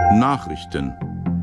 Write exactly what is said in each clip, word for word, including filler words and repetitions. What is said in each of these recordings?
Nachrichten.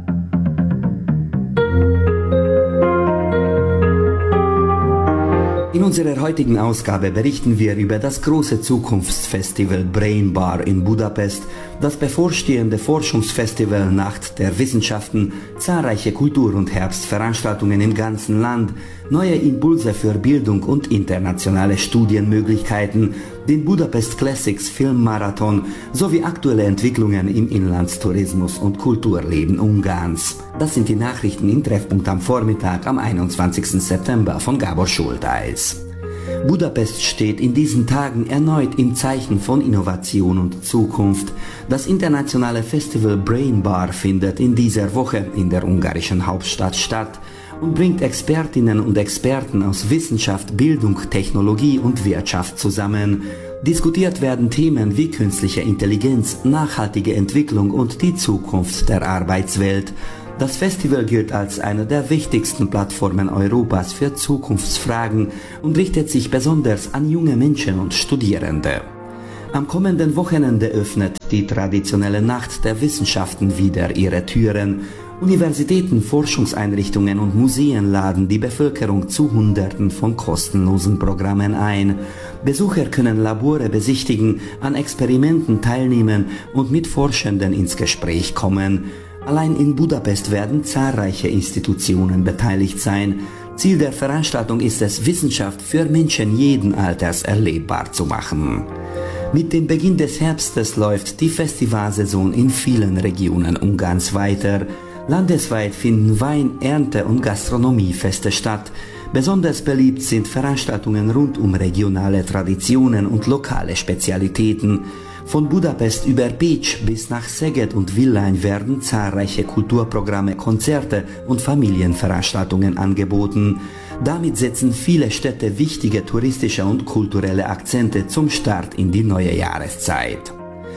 In unserer heutigen Ausgabe berichten wir über das große Zukunftsfestival Brain Bar in Budapest, das bevorstehende Forschungsfestival Nacht der Wissenschaften, zahlreiche Kultur- und Herbstveranstaltungen im ganzen Land, neue Impulse für Bildung und internationale Studienmöglichkeiten, den Budapest Classics Filmmarathon sowie aktuelle Entwicklungen im Inlandstourismus und Kulturleben Ungarns. Das sind die Nachrichten im Treffpunkt am Vormittag am einundzwanzigsten September von Gábor Schultheis. Budapest steht in diesen Tagen erneut im Zeichen von Innovation und Zukunft. Das internationale Festival Brain Bar findet in dieser Woche in der ungarischen Hauptstadt statt und bringt Expertinnen und Experten aus Wissenschaft, Bildung, Technologie und Wirtschaft zusammen. Diskutiert werden Themen wie künstliche Intelligenz, nachhaltige Entwicklung und die Zukunft der Arbeitswelt. Das Festival gilt als eine der wichtigsten Plattformen Europas für Zukunftsfragen und richtet sich besonders an junge Menschen und Studierende. Am kommenden Wochenende öffnet die traditionelle Nacht der Wissenschaften wieder ihre Türen. Universitäten, Forschungseinrichtungen und Museen laden die Bevölkerung zu Hunderten von kostenlosen Programmen ein. Besucher können Labore besichtigen, an Experimenten teilnehmen und mit Forschenden ins Gespräch kommen. Allein in Budapest werden zahlreiche Institutionen beteiligt sein. Ziel der Veranstaltung ist es, Wissenschaft für Menschen jeden Alters erlebbar zu machen. Mit dem Beginn des Herbstes läuft die Festivalsaison in vielen Regionen Ungarns weiter. Landesweit finden Wein-, Ernte- und Gastronomiefeste statt. Besonders beliebt sind Veranstaltungen rund um regionale Traditionen und lokale Spezialitäten. Von Budapest über Pécs bis nach Szeged und Villain werden zahlreiche Kulturprogramme, Konzerte und Familienveranstaltungen angeboten. Damit setzen viele Städte wichtige touristische und kulturelle Akzente zum Start in die neue Jahreszeit.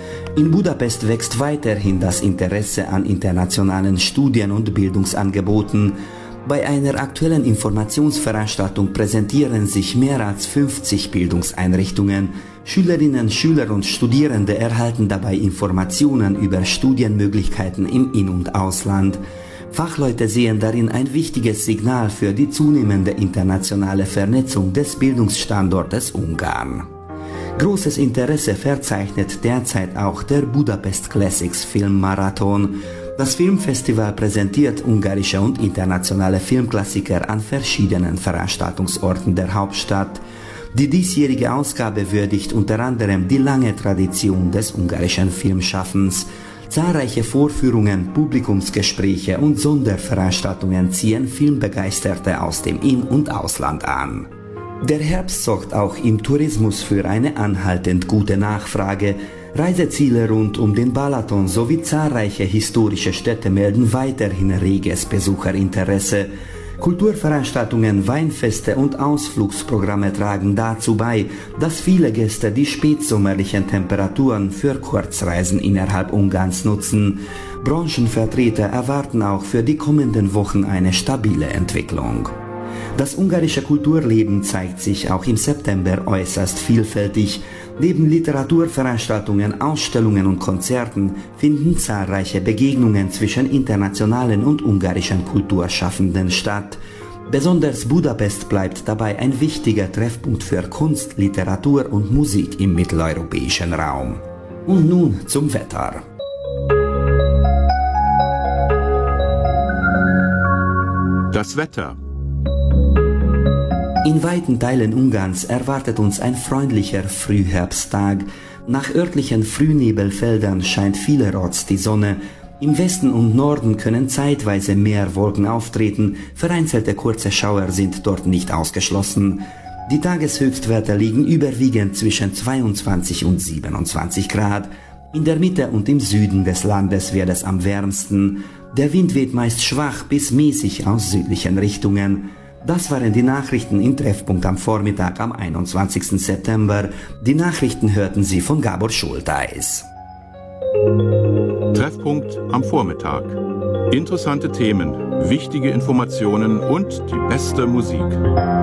In Budapest wächst weiterhin das Interesse an internationalen Studien- und Bildungsangeboten. Bei einer aktuellen Informationsveranstaltung präsentieren sich mehr als fünfzig Bildungseinrichtungen. Schülerinnen, Schüler und Studierende erhalten dabei Informationen über Studienmöglichkeiten im In- und Ausland. Fachleute sehen darin ein wichtiges Signal für die zunehmende internationale Vernetzung des Bildungsstandortes Ungarn. Großes Interesse verzeichnet derzeit auch der Budapest Classics Filmmarathon. Das Filmfestival präsentiert ungarische und internationale Filmklassiker an verschiedenen Veranstaltungsorten der Hauptstadt. Die diesjährige Ausgabe würdigt unter anderem die lange Tradition des ungarischen Filmschaffens. Zahlreiche Vorführungen, Publikumsgespräche und Sonderveranstaltungen ziehen Filmbegeisterte aus dem In- und Ausland an. Der Herbst sorgt auch im Tourismus für eine anhaltend gute Nachfrage. Reiseziele rund um den Balaton sowie zahlreiche historische Städte melden weiterhin reges Besucherinteresse. Kulturveranstaltungen, Weinfeste und Ausflugsprogramme tragen dazu bei, dass viele Gäste die spätsommerlichen Temperaturen für Kurzreisen innerhalb Ungarns nutzen. Branchenvertreter erwarten auch für die kommenden Wochen eine stabile Entwicklung. Das ungarische Kulturleben zeigt sich auch im September äußerst vielfältig. Neben Literaturveranstaltungen, Ausstellungen und Konzerten finden zahlreiche Begegnungen zwischen internationalen und ungarischen Kulturschaffenden statt. Besonders Budapest bleibt dabei ein wichtiger Treffpunkt für Kunst, Literatur und Musik im mitteleuropäischen Raum. Und nun zum Wetter. Das Wetter. In weiten Teilen Ungarns erwartet uns ein freundlicher Frühherbsttag. Nach örtlichen Frühnebelfeldern scheint vielerorts die Sonne. Im Westen und Norden können zeitweise mehr Wolken auftreten, vereinzelte kurze Schauer sind dort nicht ausgeschlossen. Die Tageshöchstwerte liegen überwiegend zwischen zweiundzwanzig und siebenundzwanzig Grad. In der Mitte und im Süden des Landes wird es am wärmsten. Der Wind weht meist schwach bis mäßig aus südlichen Richtungen. Das waren die Nachrichten im Treffpunkt am Vormittag am einundzwanzigsten September. Die Nachrichten hörten Sie von Gábor Schultheis. Treffpunkt am Vormittag. Interessante Themen, wichtige Informationen und die beste Musik.